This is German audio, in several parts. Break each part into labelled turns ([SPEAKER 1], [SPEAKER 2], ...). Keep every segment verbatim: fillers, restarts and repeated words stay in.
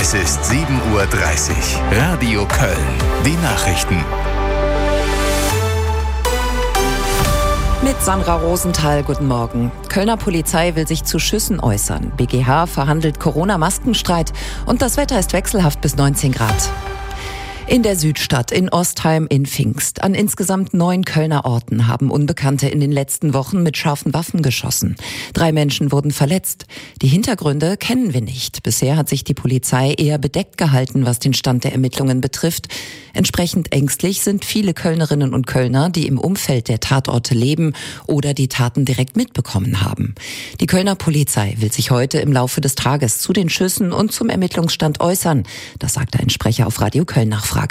[SPEAKER 1] Es ist sieben Uhr dreißig. Radio Köln. Die Nachrichten.
[SPEAKER 2] Mit Sandra Rosenthal, guten Morgen. Kölner Polizei will sich zu Schüssen äußern. B G H verhandelt Corona-Maskenstreit und das Wetter ist wechselhaft bis neunzehn Grad. In der Südstadt, in Ostheim, in Pfingst. An insgesamt neun Kölner Orten haben Unbekannte in den letzten Wochen mit scharfen Waffen geschossen. Drei Menschen wurden verletzt. Die Hintergründe kennen wir nicht. Bisher hat sich die Polizei eher bedeckt gehalten, was den Stand der Ermittlungen betrifft. Entsprechend ängstlich sind viele Kölnerinnen und Kölner, die im Umfeld der Tatorte leben oder die Taten direkt mitbekommen haben. Die Kölner Polizei will sich heute im Laufe des Tages zu den Schüssen und zum Ermittlungsstand äußern. Das sagte ein Sprecher auf Radio Köln Nachfrage.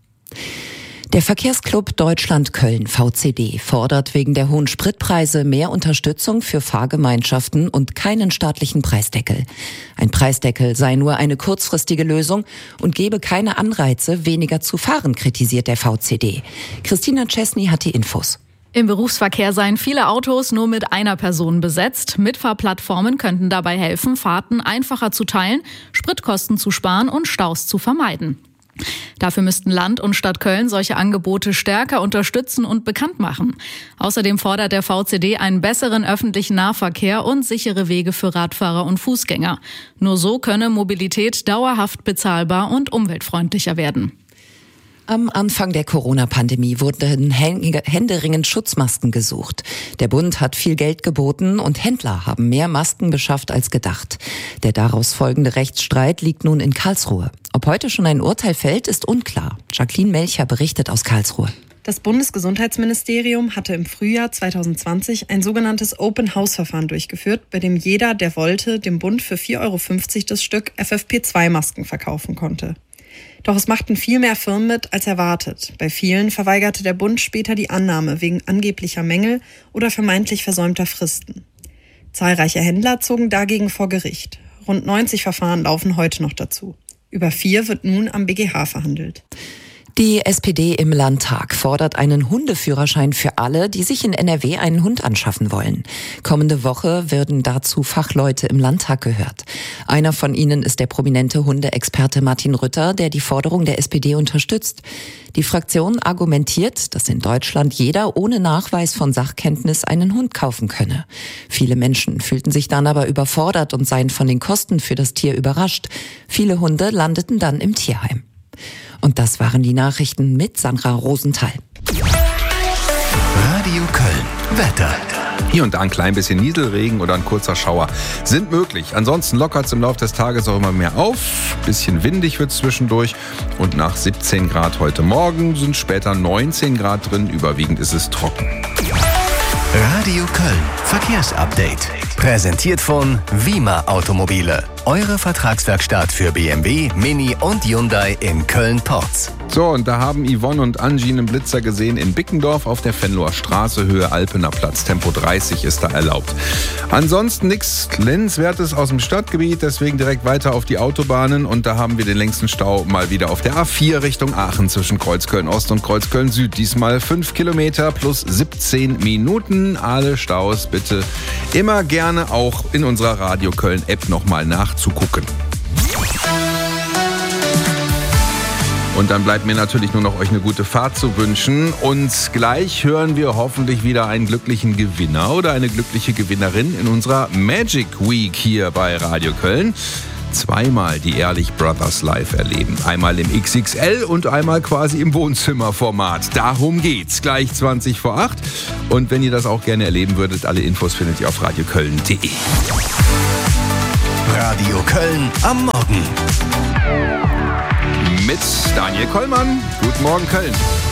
[SPEAKER 2] Der Verkehrsclub Deutschland-Köln V C D fordert wegen der hohen Spritpreise mehr Unterstützung für Fahrgemeinschaften und keinen staatlichen Preisdeckel. Ein Preisdeckel sei nur eine kurzfristige Lösung und gebe keine Anreize, weniger zu fahren, kritisiert der V C D. Christina Czesny hat die Infos.
[SPEAKER 3] Im Berufsverkehr seien viele Autos nur mit einer Person besetzt. Mitfahrplattformen könnten dabei helfen, Fahrten einfacher zu teilen, Spritkosten zu sparen und Staus zu vermeiden. Dafür müssten Land und Stadt Köln solche Angebote stärker unterstützen und bekannt machen. Außerdem fordert der V C D einen besseren öffentlichen Nahverkehr und sichere Wege für Radfahrer und Fußgänger. Nur so könne Mobilität dauerhaft bezahlbar und umweltfreundlicher werden.
[SPEAKER 2] Am Anfang der Corona-Pandemie wurden händeringend Schutzmasken gesucht. Der Bund hat viel Geld geboten und Händler haben mehr Masken beschafft als gedacht. Der daraus folgende Rechtsstreit liegt nun in Karlsruhe. Ob heute schon ein Urteil fällt, ist unklar. Jacqueline Melcher berichtet aus Karlsruhe.
[SPEAKER 4] Das Bundesgesundheitsministerium hatte im Frühjahr zwanzig zwanzig ein sogenanntes Open-House-Verfahren durchgeführt, bei dem jeder, der wollte, dem Bund für vier Euro fünfzig das Stück F F P zwei Masken verkaufen konnte. Doch es machten viel mehr Firmen mit als erwartet. Bei vielen verweigerte der Bund später die Annahme wegen angeblicher Mängel oder vermeintlich versäumter Fristen. Zahlreiche Händler zogen dagegen vor Gericht. Rund neunzig Verfahren laufen heute noch dazu. Über vier wird nun am B G H verhandelt.
[SPEAKER 2] Die S P D im Landtag fordert einen Hundeführerschein für alle, die sich in N R W einen Hund anschaffen wollen. Kommende Woche werden dazu Fachleute im Landtag gehört. Einer von ihnen ist der prominente Hundeexperte Martin Rütter, der die Forderung der S P D unterstützt. Die Fraktion argumentiert, dass in Deutschland jeder ohne Nachweis von Sachkenntnis einen Hund kaufen könne. Viele Menschen fühlten sich dann aber überfordert und seien von den Kosten für das Tier überrascht. Viele Hunde landeten dann im Tierheim. Und das waren die Nachrichten mit Sandra Rosenthal.
[SPEAKER 1] Radio Köln. Wetter.
[SPEAKER 5] Hier und da ein klein bisschen Nieselregen oder ein kurzer Schauer sind möglich. Ansonsten lockert es im Laufe des Tages auch immer mehr auf. Bisschen windig wird es zwischendurch. Und nach siebzehn Grad heute Morgen sind später neunzehn Grad drin. Überwiegend ist es trocken.
[SPEAKER 1] Radio Köln. Verkehrsupdate. Präsentiert von Wima Automobile. Eure Vertragswerkstatt für B M W, Mini und Hyundai in Köln-Porz.
[SPEAKER 5] So, und da haben Yvonne und Angie einen Blitzer gesehen in Bickendorf auf der Venloer Straße, Höhe Alpener Platz. Tempo dreißig ist da erlaubt. Ansonsten nichts Nennenswertes aus dem Stadtgebiet, deswegen direkt weiter auf die Autobahnen. Und da haben wir den längsten Stau mal wieder auf der A vier Richtung Aachen zwischen Kreuzköln-Ost und Kreuzköln-Süd. Diesmal fünf Kilometer plus siebzehn Minuten. Alle Staus bitte immer gerne auch in unserer Radio Köln-App nochmal nachzugucken. Und dann bleibt mir natürlich nur noch euch eine gute Fahrt zu wünschen. Und gleich hören wir hoffentlich wieder einen glücklichen Gewinner oder eine glückliche Gewinnerin in unserer Magic Week hier bei Radio Köln. Zweimal die Ehrlich Brothers live erleben. Einmal im X X L und einmal quasi im Wohnzimmerformat. Darum geht's. Gleich zwanzig vor acht. Und wenn ihr das auch gerne erleben würdet, alle Infos findet ihr auf radioköln punkt de.
[SPEAKER 1] Radio Köln am Morgen.
[SPEAKER 5] Mit Daniel Kollmann. Guten Morgen, Köln.